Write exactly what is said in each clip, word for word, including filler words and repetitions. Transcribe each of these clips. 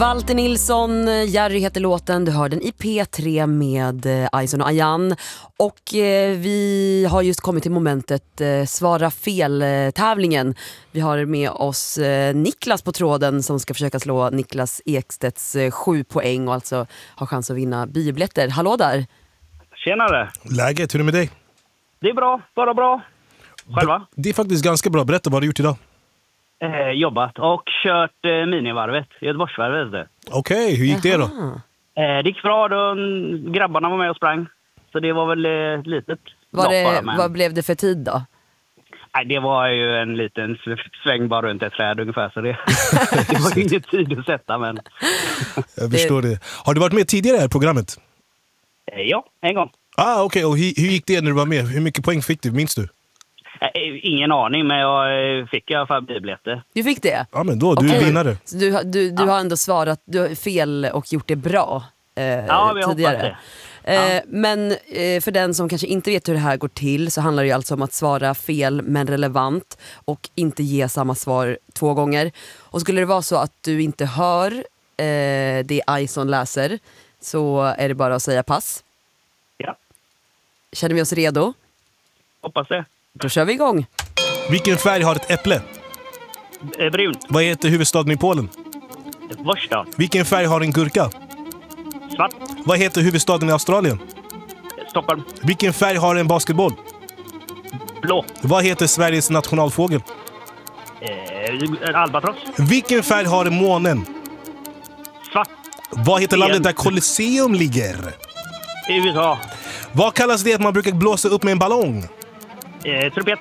Walter Nilsson, Jerry heter låten. Du hör den i P tre med Ison och Ayan. Och eh, vi har just kommit till momentet eh, Svara fel-tävlingen. Vi har med oss eh, Niklas på tråden som ska försöka slå Niklas Ekstedts eh, sju poäng och alltså ha chans att vinna biobiljetter. Hallå där! Tjenare! Läget, hur är det med dig? Det är bra, bara bra. Själva? Det är faktiskt ganska bra. Berätta, vad har du gjort idag? Eh, jobbat och kört eh, minivarvet, Göteborgsvarvet. Okej, okay, hur gick det då? Eh, det gick bra, då, grabbarna var med och sprang. Så det var väl eh, ett litet var det, bara, men... Vad blev det för tid då? Nej, det var ju en liten sväng bara runt ett träd ungefär. Så det, det var ju ingen tid att sätta, men... Jag förstår det. Har du varit med tidigare i det här programmet? Eh, ja, en gång. Ah, okej. Okay. Och hur, hur gick det när du var med? Hur mycket poäng fick du? Minns du? Ingen aning, men jag fick i alla fall biobiljetter. Du fick det? Ja, men då, du okay. är vinnare. Så du, du, du ja. har ändå svarat du har fel och gjort det bra eh, ja, vi tidigare. hoppas det. Ja. Eh, men eh, för den som kanske inte vet hur det här går till så handlar det ju alltså om att svara fel men relevant och inte ge samma svar två gånger. Och skulle det vara så att du inte hör eh, det Ison läser så är det bara att säga pass. Ja. Känner vi oss redo? Hoppas det. Då kör vi igång. Vilken färg har ett äpple? Eh, brunt. Vad heter huvudstaden i Polen? Vorstad. Vilken färg har en gurka? Svart. Vad heter huvudstaden i Australien? Stockholm. Vilken färg har en basketboll? Blå. Vad heter Sveriges nationalfågel? Eh, albatross. Vilken färg har månen? Svart. Vad heter landet där Colosseum ligger? U S A. Vad kallas det att man brukar blåsa upp med en ballong? Eh, trumpet.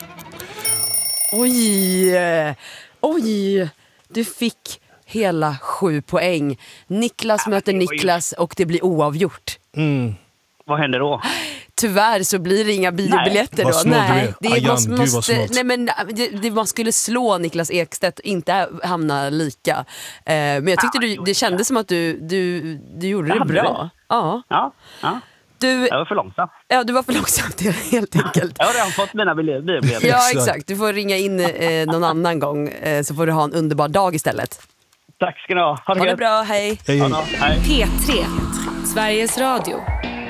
Oj, oj, du fick hela sju poäng. Niklas ja, möter Niklas och det blir oavgjort. Mm. Vad händer då? Tyvärr så blir det inga biobiljetter då. Nej, det är, Ayan, måste, måste, nej men det, det, man skulle slå Niklas Ekstedt, inte hamna lika. Eh, men jag tyckte du, det kändes som att du, du, du gjorde det bra. Ja. Ja, ja. Du, jag var för långsam. Ja, du var för långsam helt enkelt. Jag har redan fått mina biobiljetter. Ja, exakt. Du får ringa in eh, någon annan gång eh, så får du ha en underbar dag istället. Tack ska ni ha. Ha det, ha det bra, hej. Hej, hej. hej. P tre, Sveriges Radio.